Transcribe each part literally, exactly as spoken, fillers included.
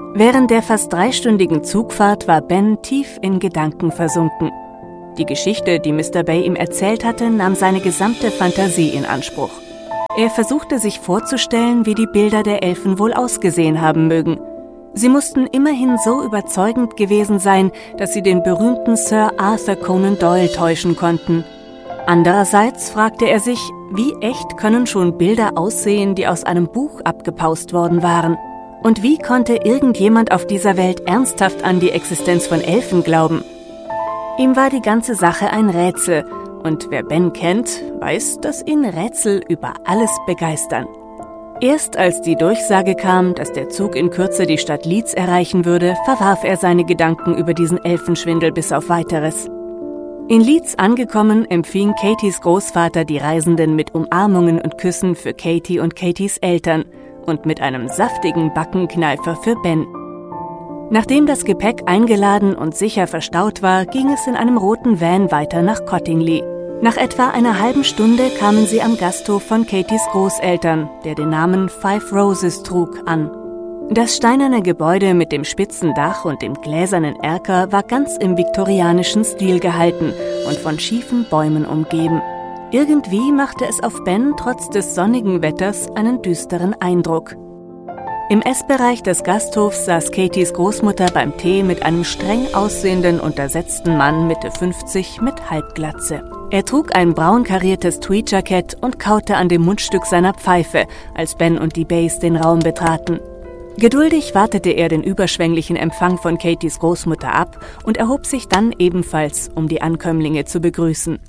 Während der fast dreistündigen Zugfahrt war Ben tief in Gedanken versunken. Die Geschichte, die Mister Bay ihm erzählt hatte, nahm seine gesamte Fantasie in Anspruch. Er versuchte sich vorzustellen, wie die Bilder der Elfen wohl ausgesehen haben mögen. Sie mussten immerhin so überzeugend gewesen sein, dass sie den berühmten Sir Arthur Conan Doyle täuschen konnten. Andererseits fragte er sich, wie echt können schon Bilder aussehen, die aus einem Buch abgepaust worden waren? Und wie konnte irgendjemand auf dieser Welt ernsthaft an die Existenz von Elfen glauben? Ihm war die ganze Sache ein Rätsel, und wer Ben kennt, weiß, dass ihn Rätsel über alles begeistern. Erst als die Durchsage kam, dass der Zug in Kürze die Stadt Leeds erreichen würde, verwarf er seine Gedanken über diesen Elfenschwindel bis auf Weiteres. In Leeds angekommen, empfing Katies Großvater die Reisenden mit Umarmungen und Küssen für Katie und Katies Eltern und mit einem saftigen Backenkneifer für Ben. Nachdem das Gepäck eingeladen und sicher verstaut war, ging es in einem roten Van weiter nach Cottingley. Nach etwa einer halben Stunde kamen sie am Gasthof von Katies Großeltern, der den Namen Five Roses trug, an. Das steinerne Gebäude mit dem spitzen Dach und dem gläsernen Erker war ganz im viktorianischen Stil gehalten und von schiefen Bäumen umgeben. Irgendwie machte es auf Ben trotz des sonnigen Wetters einen düsteren Eindruck. Im Essbereich des Gasthofs saß Katies Großmutter beim Tee mit einem streng aussehenden, untersetzten Mann Mitte fünfzig mit Halbglatze. Er trug ein braun kariertes Tweedjackett und kaute an dem Mundstück seiner Pfeife, als Ben und die Bays den Raum betraten. Geduldig wartete er den überschwänglichen Empfang von Katies Großmutter ab und erhob sich dann ebenfalls, um die Ankömmlinge zu begrüßen.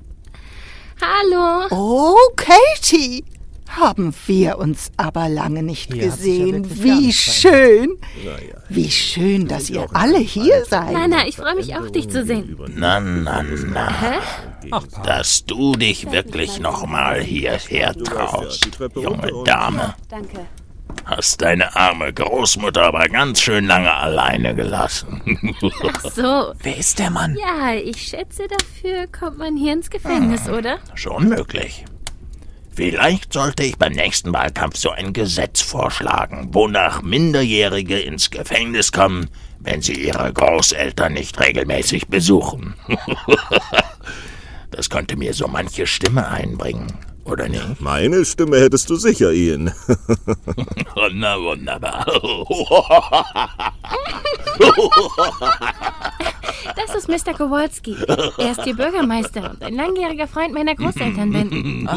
Hallo. Oh, Katie! Haben wir uns aber lange nicht Hier gesehen. ja Wie schön! Wie schön, dass ihr alle hier seid. Nana, ich freue mich auch, dich zu sehen. Na, na, na. Hä? Dass du dich wirklich noch mal hierher traust, junge Dame. Danke. Hast deine arme Großmutter aber ganz schön lange alleine gelassen. Ach so. Wer ist der Mann? Ja, ich schätze, dafür kommt man hier ins Gefängnis, oder? Schon möglich. Vielleicht sollte ich beim nächsten Wahlkampf so ein Gesetz vorschlagen, wonach Minderjährige ins Gefängnis kommen, wenn sie ihre Großeltern nicht regelmäßig besuchen. Das könnte mir so manche Stimme einbringen, oder nicht? Meine Stimme hättest du sicher, Ian. Na, wunderbar. Das ist Mister Kowalski. Er ist Ihr Bürgermeister und ein langjähriger Freund meiner Großeltern, Ben.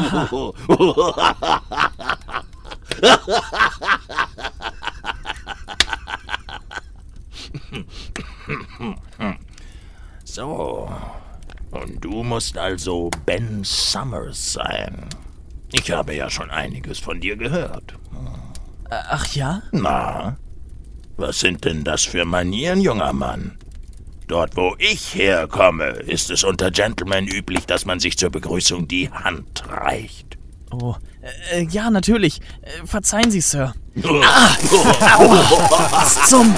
So, und du musst also Ben Summers sein. Ich habe ja schon einiges von dir gehört. Ach ja? Na, was sind denn das für Manieren, junger Mann? Dort, wo ich herkomme, ist es unter Gentlemen üblich, dass man sich zur Begrüßung die Hand reicht. Oh, äh, ja, natürlich. Äh, verzeihen Sie, Sir. Ah, Was zum...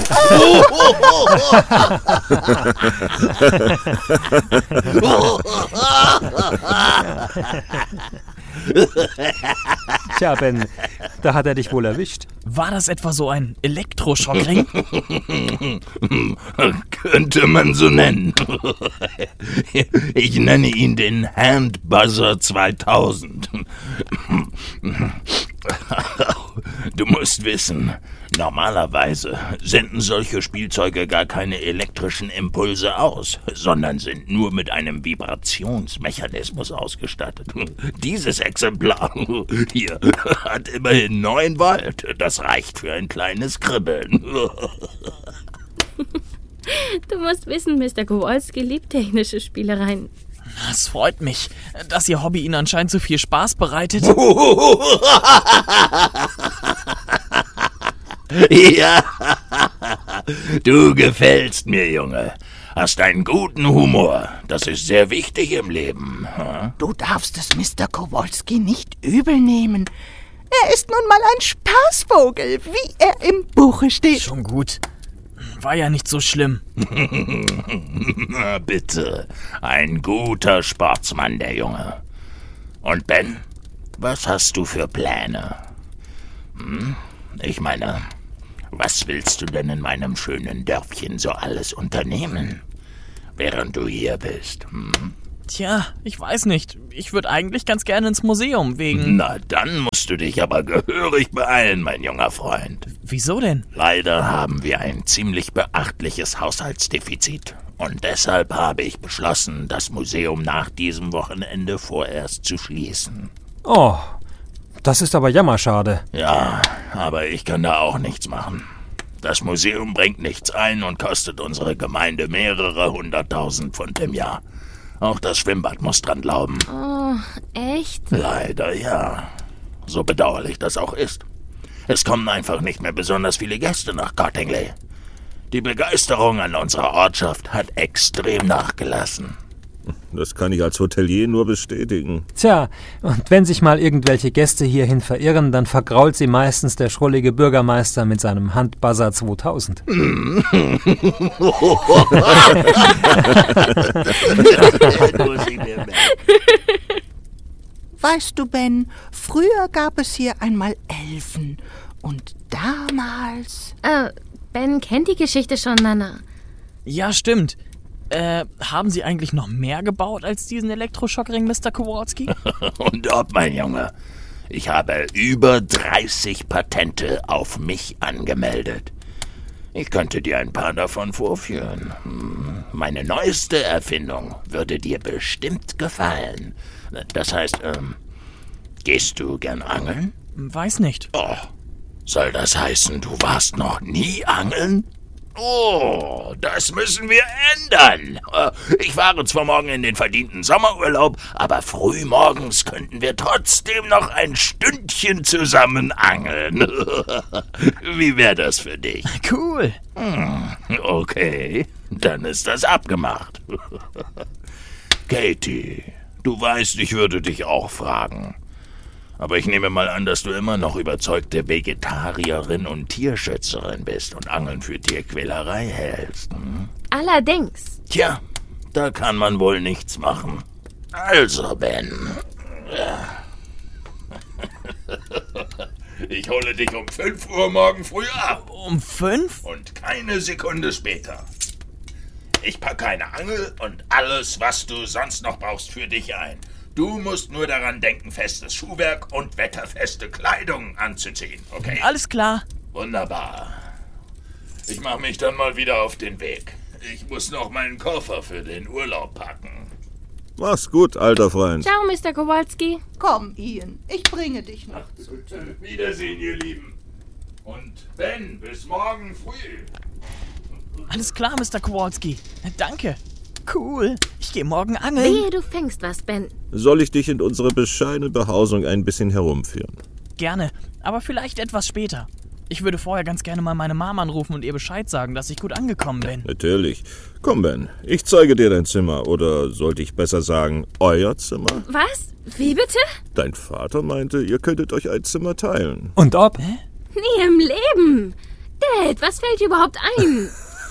Tja, Ben, da hat er dich wohl erwischt. War das etwa so ein Elektroschockring? Könnte man so nennen. Ich nenne ihn den Handbuzzer zweitausend. Du musst wissen, normalerweise senden solche Spielzeuge gar keine elektrischen Impulse aus, sondern sind nur mit einem Vibrationsmechanismus ausgestattet. Dieses Exemplar hier hat immerhin neun Volt. Das reicht für ein kleines Kribbeln. Du musst wissen, Mister Kowalski liebt technische Spielereien. Es freut mich, dass Ihr Hobby Ihnen anscheinend so viel Spaß bereitet. Ja, du gefällst mir, Junge. Hast einen guten Humor. Das ist sehr wichtig im Leben. Hm? Du darfst es Mister Kowalski nicht übel nehmen. Er ist nun mal ein Spaßvogel, wie er im Buche steht. Schon gut. War ja nicht so schlimm. Na bitte, ein guter Sportsmann, der Junge. Und Ben, was hast du für Pläne? Hm? Ich meine, Was willst du denn in meinem schönen Dörfchen so alles unternehmen, während du hier bist? Hm? Tja, ich weiß nicht. Ich würde eigentlich ganz gerne ins Museum, wegen... Na, dann musst du dich aber gehörig beeilen, mein junger Freund. Wieso denn? Leider haben wir ein ziemlich beachtliches Haushaltsdefizit. Und deshalb habe ich beschlossen, das Museum nach diesem Wochenende vorerst zu schließen. Oh, das ist aber jammerschade. Ja, aber ich kann da auch nichts machen. Das Museum bringt nichts ein und kostet unsere Gemeinde mehrere hunderttausend Pfund im Jahr. Auch das Schwimmbad muss dran glauben. Oh, echt? Leider ja. So bedauerlich das auch ist. Es kommen einfach nicht mehr besonders viele Gäste nach Cottingley. Die Begeisterung an unserer Ortschaft hat extrem nachgelassen. Das kann ich als Hotelier nur bestätigen. Tja, und wenn sich mal irgendwelche Gäste hierhin verirren, dann vergrault sie meistens der schrullige Bürgermeister mit seinem Handbuzzer zweitausend. Weißt du, Ben, früher gab es hier einmal Elfen. Und damals... Äh, Ben kennt die Geschichte schon, Nana. Ja, stimmt. Äh, haben Sie eigentlich noch mehr gebaut als diesen Elektroschockring, Mister Kowalski? Und ob, mein Junge. Ich habe über dreißig Patente auf mich angemeldet. Ich könnte dir ein paar davon vorführen. Meine neueste Erfindung würde dir bestimmt gefallen. Das heißt, ähm, gehst du gern angeln? Weiß nicht. Oh, soll das heißen, du warst noch nie angeln? Oh, das müssen wir ändern. Ich fahre zwar morgen in den verdienten Sommerurlaub, aber früh morgens könnten wir trotzdem noch ein Stündchen zusammen angeln. Wie wäre das für dich? Cool. Hm, okay, dann ist das abgemacht. Katie, du weißt, ich würde dich auch fragen. Aber ich nehme mal an, dass du immer noch überzeugte Vegetarierin und Tierschützerin bist und Angeln für Tierquälerei hältst. Hm? Allerdings. Tja, da kann man wohl nichts machen. Also, Ben. Ich hole dich um fünf Uhr morgen früh ab. Um fünf? Und keine Sekunde später. Ich packe eine Angel und alles, was du sonst noch brauchst, für dich ein. Du musst nur daran denken, festes Schuhwerk und wetterfeste Kleidung anzuziehen, okay? Alles klar. Wunderbar. Ich mache mich dann mal wieder auf den Weg. Ich muss noch meinen Koffer für den Urlaub packen. Mach's gut, alter Freund. Ciao, Mister Kowalski. Komm, Ian, ich bringe dich noch. Wiedersehen, ihr Lieben. Und Ben, bis morgen früh. Alles klar, Mister Kowalski. Danke. Cool. Ich gehe morgen angeln. Wehe, du fängst was, Ben. Soll ich dich in unsere bescheidene Behausung ein bisschen herumführen? Gerne, aber vielleicht etwas später. Ich würde vorher ganz gerne mal meine Mama anrufen und ihr Bescheid sagen, dass ich gut angekommen bin. Natürlich. Komm, Ben, ich zeige dir dein Zimmer. Oder sollte ich besser sagen, euer Zimmer? Was? Wie bitte? Dein Vater meinte, ihr könntet euch ein Zimmer teilen. Und ob? Hä? Nie im Leben. Dad, was fällt dir überhaupt ein?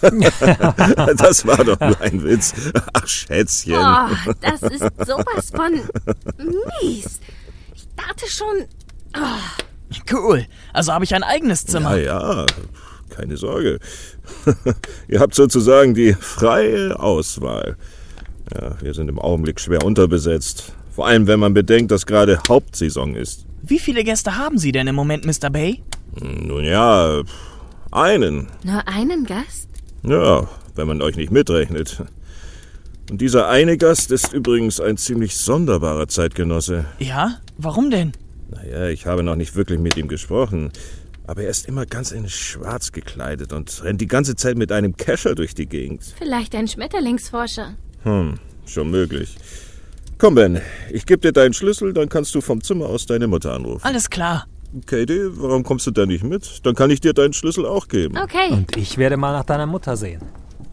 Das war doch nur ein Witz. Ach, Schätzchen. Oh, das ist sowas von mies. Ich dachte schon... Oh. Cool. Also habe ich ein eigenes Zimmer. Ja, ja, keine Sorge. Ihr habt sozusagen die freie Auswahl. Ja, wir sind im Augenblick schwer unterbesetzt. Vor allem, wenn man bedenkt, dass gerade Hauptsaison ist. Wie viele Gäste haben Sie denn im Moment, Mister Bay? Nun ja, einen. Nur einen Gast? Ja, wenn man euch nicht mitrechnet. Und dieser eine Gast ist übrigens ein ziemlich sonderbarer Zeitgenosse. Ja? Warum denn? Naja, ich habe noch nicht wirklich mit ihm gesprochen. Aber er ist immer ganz in schwarz gekleidet und rennt die ganze Zeit mit einem Kescher durch die Gegend. Vielleicht ein Schmetterlingsforscher. Hm, schon möglich. Komm, Ben, ich gebe dir deinen Schlüssel, dann kannst du vom Zimmer aus deine Mutter anrufen. Alles klar. Katie, warum kommst du da nicht mit? Dann kann ich dir deinen Schlüssel auch geben. Okay. Und ich werde mal nach deiner Mutter sehen.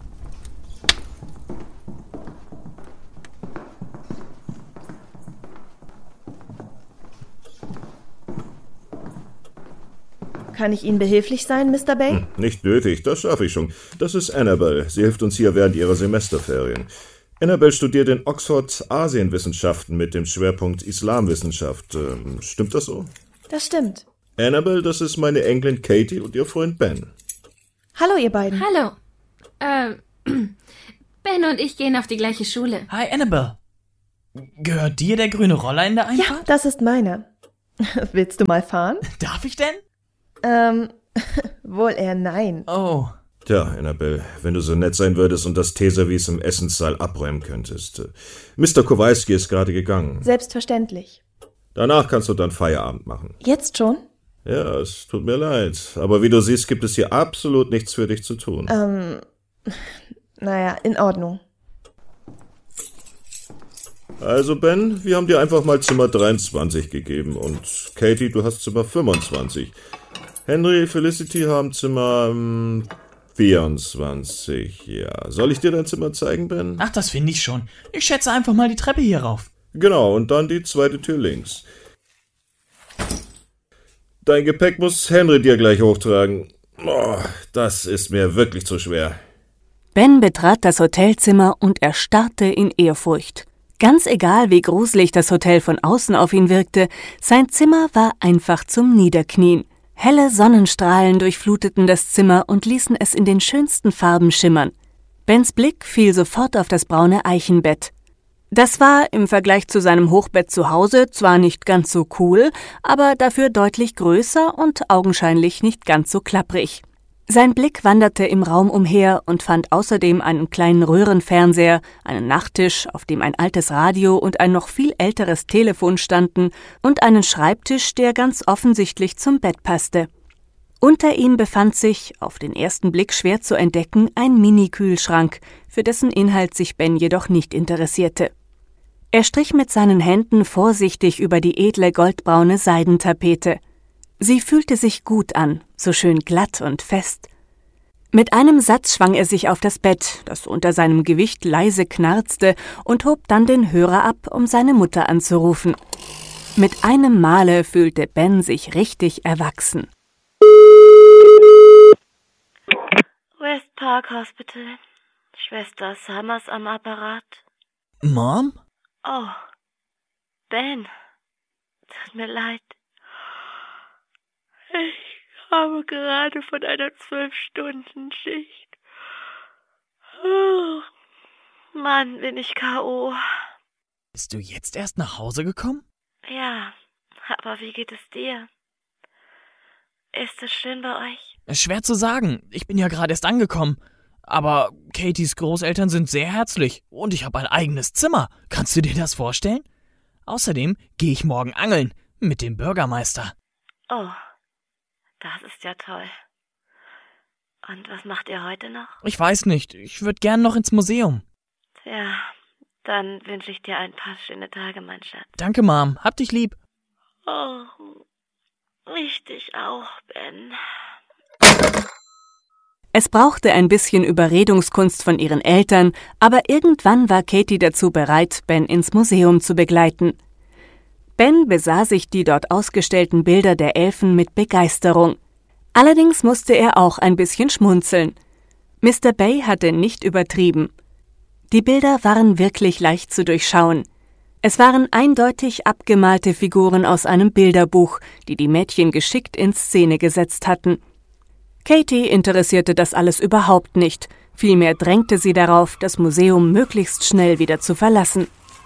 Kann ich Ihnen behilflich sein, Mister Bay? Hm, nicht nötig, das schaffe ich schon. Das ist Annabelle. Sie hilft uns hier während ihrer Semesterferien. Annabelle studiert in Oxford Asienwissenschaften mit dem Schwerpunkt Islamwissenschaft. Ähm, stimmt das so? Das stimmt. Annabelle, das ist meine Enkelin Katie und ihr Freund Ben. Hallo, ihr beiden. Hallo. Äh, Ben und ich gehen auf die gleiche Schule. Hi, Annabelle. Gehört dir der grüne Roller in der Ja, Einfahrt? das ist meine. Willst du mal fahren? Darf ich denn? Ähm, wohl eher nein. Oh. Tja, Annabelle, wenn du so nett sein würdest und das Teeservice im Essenssaal abräumen könntest. Mister Kowalski ist gerade gegangen. Selbstverständlich. Danach kannst du dann Feierabend machen. Jetzt schon? Ja, es tut mir leid. Aber wie du siehst, gibt es hier absolut nichts für dich zu tun. Ähm, naja, in Ordnung. Also Ben, wir haben dir einfach mal Zimmer dreiundzwanzig gegeben und Katie, du hast Zimmer fünfundzwanzig. Henry, Felicity haben Zimmer ähm, vierundzwanzig. Ja, soll ich dir dein Zimmer zeigen, Ben? Ach, das finde ich schon. Ich schätze einfach mal die Treppe hier rauf. Genau, und dann die zweite Tür links. Dein Gepäck muss Henry dir gleich hochtragen. Oh, das ist mir wirklich zu schwer. Ben betrat das Hotelzimmer und erstarrte in Ehrfurcht. Ganz egal, wie gruselig das Hotel von außen auf ihn wirkte, sein Zimmer war einfach zum Niederknien. Helle Sonnenstrahlen durchfluteten das Zimmer und ließen es in den schönsten Farben schimmern. Bens Blick fiel sofort auf das braune Eichenbett. Das war im Vergleich zu seinem Hochbett zu Hause zwar nicht ganz so cool, aber dafür deutlich größer und augenscheinlich nicht ganz so klapprig. Sein Blick wanderte im Raum umher und fand außerdem einen kleinen Röhrenfernseher, einen Nachttisch, auf dem ein altes Radio und ein noch viel älteres Telefon standen, und einen Schreibtisch, der ganz offensichtlich zum Bett passte. Unter ihm befand sich, auf den ersten Blick schwer zu entdecken, ein Mini-Kühlschrank, für dessen Inhalt sich Ben jedoch nicht interessierte. Er strich mit seinen Händen vorsichtig über die edle goldbraune Seidentapete. Sie fühlte sich gut an, so schön glatt und fest. Mit einem Satz schwang er sich auf das Bett, das unter seinem Gewicht leise knarzte, und hob dann den Hörer ab, um seine Mutter anzurufen. Mit einem Male fühlte Ben sich richtig erwachsen. West Park Hospital. Schwester Summers am Apparat. Mom? Oh, Ben. Tut mir leid. Ich komme gerade von einer Zwölf-Stunden-Schicht. Oh, Mann, bin ich K O Bist du jetzt erst nach Hause gekommen? Ja, aber wie geht es dir? Ist es schön bei euch? Schwer zu sagen. Ich bin ja gerade erst angekommen. Aber Katies Großeltern sind sehr herzlich und ich habe ein eigenes Zimmer. Kannst du dir das vorstellen? Außerdem gehe ich morgen angeln mit dem Bürgermeister. Oh, das ist ja toll. Und was macht ihr heute noch? Ich weiß nicht. Ich würde gern noch ins Museum. Tja, dann wünsche ich dir ein paar schöne Tage, mein Schatz. Danke, Mom. Hab dich lieb. Oh, ich dich auch, Ben. Es brauchte ein bisschen Überredungskunst von ihren Eltern, aber irgendwann war Katie dazu bereit, Ben ins Museum zu begleiten. Ben besah sich die dort ausgestellten Bilder der Elfen mit Begeisterung. Allerdings musste er auch ein bisschen schmunzeln. Mister Bay hatte nicht übertrieben. Die Bilder waren wirklich leicht zu durchschauen. Es waren eindeutig abgemalte Figuren aus einem Bilderbuch, die die Mädchen geschickt in Szene gesetzt hatten. Katie interessierte das alles überhaupt nicht. Vielmehr drängte sie darauf, das Museum möglichst schnell wieder zu verlassen.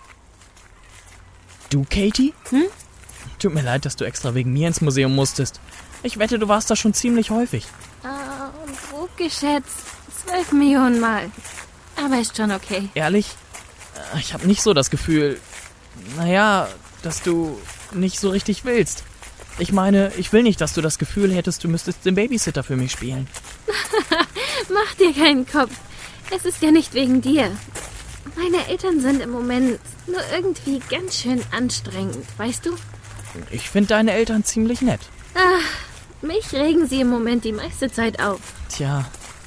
Du, Katie? Hm? Tut mir leid, dass du extra wegen mir ins Museum musstest. Ich wette, du warst da schon ziemlich häufig. Ah, grob geschätzt. Zwölf Millionen Mal. Aber ist schon okay. Ehrlich? Ich habe nicht so das Gefühl, naja, dass du nicht so richtig willst. Ich meine, ich will nicht, dass du das Gefühl hättest, du müsstest den Babysitter für mich spielen. Mach dir keinen Kopf. Es ist ja nicht wegen dir. Meine Eltern sind im Moment nur irgendwie ganz schön anstrengend, weißt du? Ich finde deine Eltern ziemlich nett. Ach, mich regen sie im Moment die meiste Zeit auf. Tja.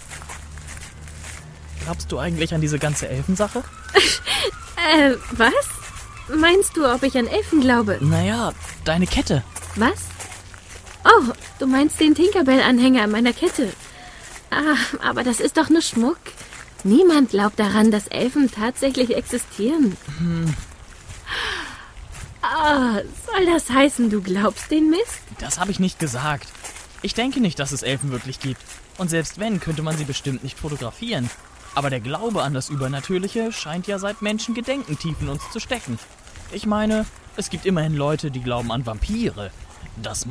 Glaubst du eigentlich an diese ganze Elfensache? äh, was? Meinst du, ob ich an Elfen glaube? Naja, deine Kette. Was? Oh, du meinst den Tinkerbell-Anhänger an meiner Kette. Ah, aber das ist doch nur Schmuck. Niemand glaubt daran, dass Elfen tatsächlich existieren. Hm. Ah, soll das heißen, du glaubst den Mist? Das habe ich nicht gesagt. Ich denke nicht, dass es Elfen wirklich gibt. Und selbst wenn, könnte man sie bestimmt nicht fotografieren. Aber der Glaube an das Übernatürliche scheint ja seit Menschengedenken tief in uns zu stecken. Ich meine, es gibt immerhin Leute, die glauben an Vampire. Das